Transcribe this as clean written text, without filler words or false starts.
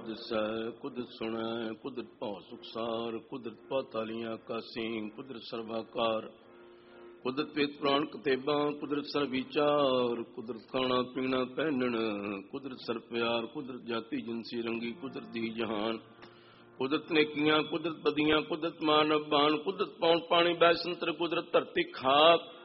ਦਿਸੈ ਕੁਦਰਤ ਸੁਣੈ ਕੁਦਰਤ ਭਉ ਸੁਖਸਾਰ ਕੁਦਰਤ ਪਾਤਾਲੀਆਂ ਆਕਾਸੀਂ ਕੁਦਰਤ ਸਰਵਾਕਾਰ ਕੁਦਰਤ ਵੇਦ ਪੁਰਾਣ ਕਤੇਬਾਂ ਕੁਦਰਤ ਸਰ ਵਿਚਾਰ ਕੁਦਰਤ ਖਾਣਾ ਪੀਣਾ ਪਹਿਨਣ ਕੁਦਰਤ ਸਰ ਪਿਆਰ ਕੁਦਰਤ ਜਾਤੀ ਜਿਨਸੀ ਰੰਗੀ ਕੁਦਰਤ ਦੀ ਜਹਾਨ ਕੁਦਰਤ ਨੇਕੀਆਂ ਕੁਦਰਤ ਬਦੀਆਂ ਕੁਦਰਤ ਮਾਨਵ ਬਾਣ ਕੁਦਰਤ ਪੌਣ ਪਾਣੀ ਬੈ ਸੰਤਰ ਕੁਦਰਤ ਧਰਤੀ ਖਾਕ